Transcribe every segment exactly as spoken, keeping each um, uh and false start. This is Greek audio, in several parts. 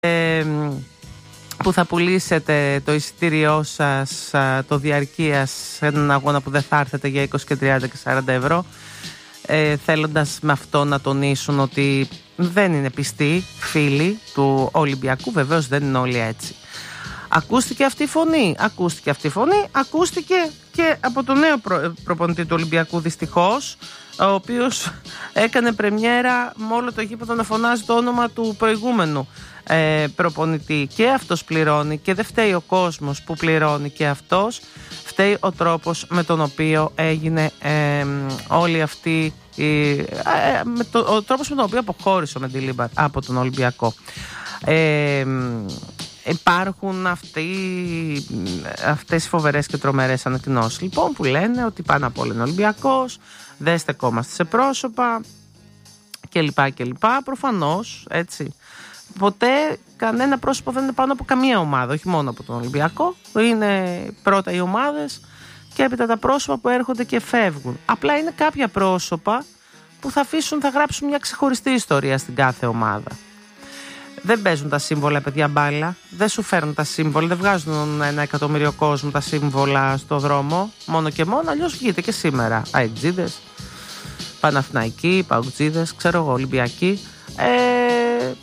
ε, που θα πουλήσετε το εισιτήριό σας το διαρκείας σε έναν αγώνα που δεν θα έρθετε για είκοσι και τριάντα και σαράντα ευρώ, ε, θέλοντας με αυτό να τονίσουν ότι δεν είναι πιστοί φίλοι του Ολυμπιακού. Βεβαίως δεν είναι όλοι έτσι. Ακούστηκε αυτή η φωνή, ακούστηκε αυτή η φωνή, ακούστηκε και από τον νέο προ, προπονητή του Ολυμπιακού δυστυχώς, ο οποίος έκανε πρεμιέρα με όλο το γήπεδο να φωνάζει το όνομα του προηγούμενου ε, προπονητή. Και αυτός πληρώνει και δεν φταίει ο κόσμος που πληρώνει και αυτός, φταίει ο τρόπος με τον οποίο έγινε ε, όλη αυτή η, ε, με το, ο τρόπος με τον οποίο αποχώρησε ο Μεντιλίμπαρ από τον Ολυμπιακό. Ε, Υπάρχουν αυτοί, αυτές οι φοβερές και τρομερές ανακοινώσεις λοιπόν που λένε ότι πάνω απ' όλα είναι Ολυμπιακός, δεν στεκόμαστε σε πρόσωπα κλπ. κλπ. Προφανώς έτσι. Ποτέ κανένα πρόσωπο δεν είναι πάνω από καμία ομάδα, όχι μόνο από τον Ολυμπιακό. Είναι πρώτα οι ομάδες και έπειτα τα πρόσωπα που έρχονται και φεύγουν. Απλά είναι κάποια πρόσωπα που θα αφήσουν, θα γράψουν μια ξεχωριστή ιστορία στην κάθε ομάδα. Δεν παίζουν τα σύμβολα, παιδιά, μπάλα. Δεν σου φέρνουν τα σύμβολα. Δεν βγάζουν ένα εκατομμύριο κόσμο τα σύμβολα στο δρόμο. Μόνο και μόνο. Αλλιώς βγείτε και σήμερα. Αεκτζίδες, Παναθηναϊκοί, Παουτζίδες, ξέρω εγώ, Ολυμπιακοί. Ε,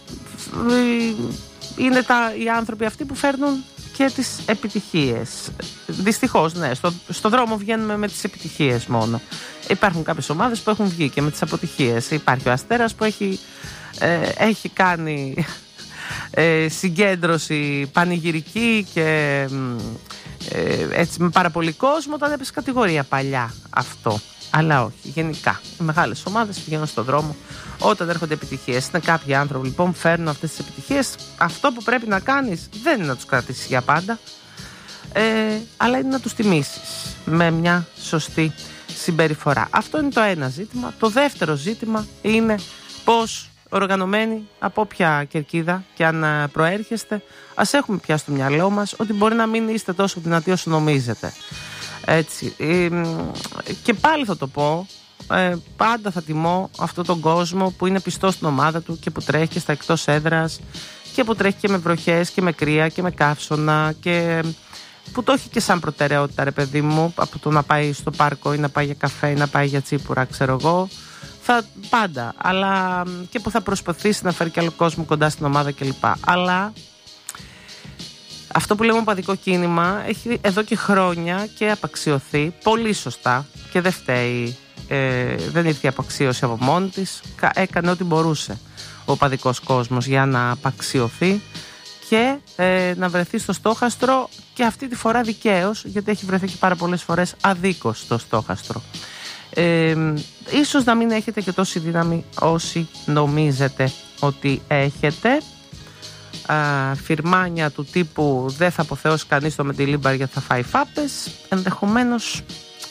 είναι τα, οι άνθρωποι αυτοί που φέρνουν και τις επιτυχίες. Δυστυχώς, ναι. Στο, στο δρόμο βγαίνουμε με τις επιτυχίες μόνο. Υπάρχουν κάποιες ομάδες που έχουν βγει και με τις αποτυχίες. Υπάρχει ο Αστέρας που έχει, ε, έχει κάνει ε, συγκέντρωση πανηγυρική και ε, έτσι με πάρα πολύ κόσμο. Όταν έπαιζε κατηγορία παλιά αυτό. Αλλά όχι, γενικά. Οι μεγάλες ομάδες πηγαίνουν στον δρόμο όταν έρχονται επιτυχίες. Είναι κάποιοι άνθρωποι λοιπόν που φέρνουν αυτές τις επιτυχίες. Αυτό που πρέπει να κάνεις δεν είναι να τους κρατήσεις για πάντα, ε, αλλά είναι να τους τιμήσεις με μια σωστή συμπεριφορά. Αυτό είναι το ένα ζήτημα. Το δεύτερο ζήτημα είναι πώς οργανωμένοι από όποια κερκίδα και αν προέρχεστε, ας έχουμε πια στο μυαλό μας ότι μπορεί να μην είστε τόσο δυνατοί όσο νομίζετε. Έτσι. Και πάλι θα το πω, ε, πάντα θα τιμώ αυτόν τον κόσμο που είναι πιστός στην ομάδα του και που τρέχει και στα εκτός έδρας και που τρέχει και με βροχές και με κρύα και με καύσωνα και που το έχει και σαν προτεραιότητα, ρε παιδί μου, από το να πάει στο πάρκο ή να πάει για καφέ ή να πάει για τσίπουρα, ξέρω εγώ. Θα, πάντα, αλλά και που θα προσπαθήσει να φέρει και άλλο κόσμο κοντά στην ομάδα κλπ. Αλλά αυτό που λέμε οπαδικό κίνημα έχει εδώ και χρόνια και απαξιωθεί πολύ σωστά και δεν φταίει, ε, δεν ήρθε η απαξίωση από μόνη της, έκανε ό,τι μπορούσε ο οπαδικός κόσμος για να απαξιωθεί και ε, να βρεθεί στο στόχαστρο, και αυτή τη φορά δικαίως, γιατί έχει βρεθεί και πάρα πολλές φορές αδίκως στο στόχαστρο. Ε, ίσως να μην έχετε και τόση δύναμη όσοι νομίζετε ότι έχετε. Α, φιρμάνια του τύπου δεν θα αποθεώσει κανείς το Μεντιλίμπαρ γιατί θα φάει φάπες, ενδεχομένως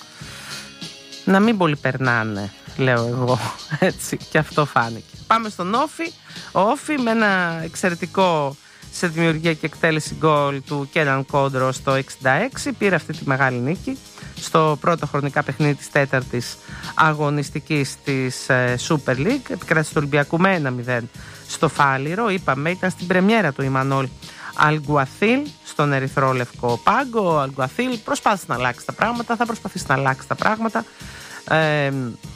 να μην πολύ περνάνε, λέω εγώ, έτσι, και αυτό φάνηκε. Πάμε στον Όφη. Ο Όφη με ένα εξαιρετικό σε δημιουργία και εκτέλεση γκολ του Κέναν Κόντρο στο εξήντα έξι πήρε αυτή τη μεγάλη νίκη στο πρώτο χρονικά παιχνίδι της τέταρτης αγωνιστικής της ε, Super League. Επικράτησε του Ολυμπιακού με ένα μηδέν στο Φάληρο. Είπαμε, ήταν στην πρεμιέρα του Ιμανόλ Αλγκουαθίλ στον ερυθρό λευκό πάγκο. Ο Αλγκουαθίλ προσπάθησε να αλλάξει τα πράγματα, θα προσπαθήσει να αλλάξει τα πράγματα. Ε,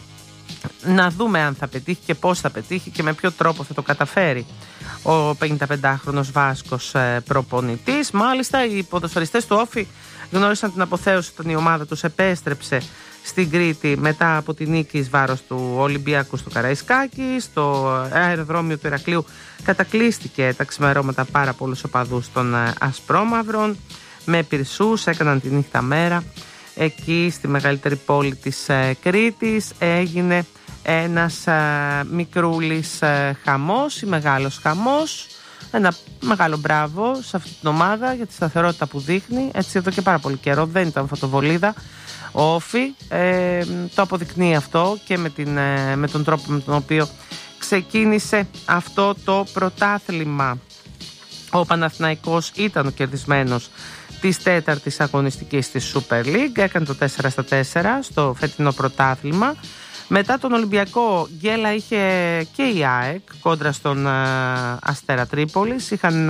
να δούμε αν θα πετύχει και πώς θα πετύχει και με ποιο τρόπο θα το καταφέρει ο πενηνταπεντάχρονος Βάσκος ε, προπονητής. Μάλιστα, οι ποδοσφαιριστές του Όφη γνώρισαν την αποθέωση όταν η ομάδα τους επέστρεψε στην Κρήτη μετά από τη νίκη εις βάρος του Ολυμπιακού στο Καραϊσκάκι. Στο αεροδρόμιο του Ηρακλείου κατακλείστηκε τα ξημερώματα πάρα πολλούς οπαδούς των Ασπρόμαυρων με πυρσούς, έκαναν τη νύχτα μέρα. Εκεί στη μεγαλύτερη πόλη της ε, Κρήτης έγινε ένας ε, μικρούλης ε, χαμός ή μεγάλος χαμός. Ένα μεγάλο μπράβο σε αυτή την ομάδα για τη σταθερότητα που δείχνει. Έτσι, εδώ και πάρα πολύ καιρό δεν ήταν φωτοβολίδα. Ο Όφη ε, το αποδεικνύει αυτό και με, την, ε, με τον τρόπο με τον οποίο ξεκίνησε αυτό το πρωτάθλημα. Ο Παναθηναϊκός ήταν ο κερδισμένος της τέταρτης αγωνιστικής της Super League. Έκανε το τέσσερα στα τέσσερα στο φετινό πρωτάθλημα Μετά τον Ολυμπιακό γκέλα είχε και η ΑΕΚ κόντρα στον Αστέρα Τρίπολης. Είχαν